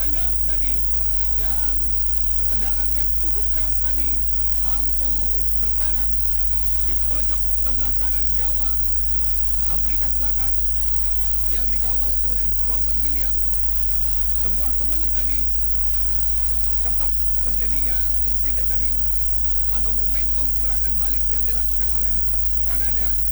tendang tadi, dan tendangan yang cukup keras tadi mampu bersarang di pojok sebelah kanan gawang Afrika Selatan yang dikawal oleh Rowan Williams. Sebuah kemelut tadi, cepat terjadinya insiden tadi atau momentum serangan balik yang dilakukan oleh Kanada